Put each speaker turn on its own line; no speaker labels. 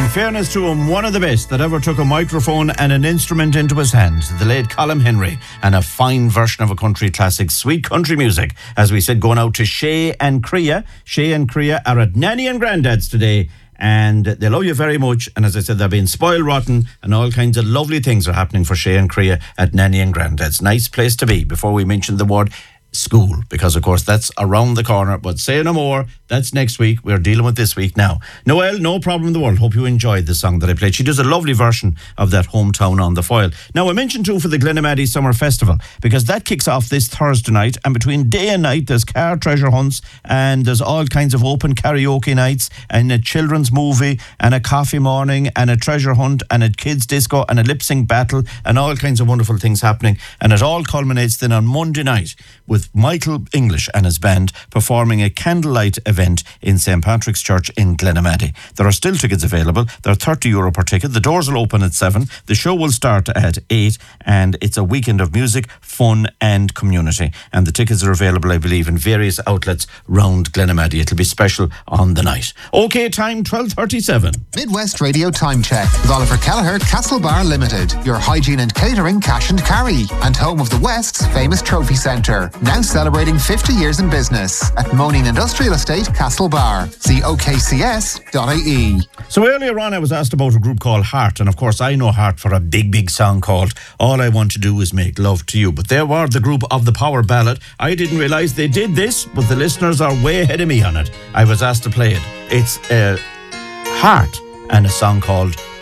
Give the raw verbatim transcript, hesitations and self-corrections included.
In fairness to him, one of the best that ever took a microphone and an instrument into his hand, the late Colm Henry, and a fine version of a country classic, sweet country music. As we said, going out to Shay and Crea. Shay and Crea are at Nanny and Grandad's today, and they love you very much. And as I said, they're being spoiled rotten, and all kinds of lovely things are happening for Shay and Crea at Nanny and Grandad's. Nice place to be, before we mention the word school, because of course that's around the corner. But say no more, that's next week. We're dealing with this week now. Noelle, no problem in the world. Hope you enjoyed the song that I played. She does a lovely version of that, Hometown on the Foil. Now, I mentioned too for the Glenamaddy Summer Festival, because that kicks off this Thursday night, and between day and night there's car treasure hunts, and there's all kinds of open karaoke nights, and a children's movie, and a coffee morning, and a treasure hunt, and a kids disco, and a lip sync battle, and all kinds of wonderful things happening. And it all culminates then on Monday night with Michael English and his band performing a candlelight event in Saint Patrick's Church in Glenamaddy. There are still tickets available. They're thirty euro per ticket. The doors will open at seven. The show will start at eight, and it's a weekend of music, fun and community. And the tickets are available, I believe, in various outlets round Glenamaddy. It'll be special on the night. OK, time twelve thirty-seven.
Midwest Radio Time Check with Oliver Kelleher, Castlebar Limited, your hygiene and catering cash and carry, and home of the West's famous trophy centre. Now celebrating fifty years in business at Moaning Industrial Estate, Castlebar. See O K C S dot I E.
So earlier on I was asked about a group called Heart, and of course I know Heart for a big, big song called All I Want to Do Is Make Love to You. But they were the group of the Power Ballad. I didn't realise they did this, but the listeners are way ahead of me on it. I was asked to play it. It's uh, Heart and a song called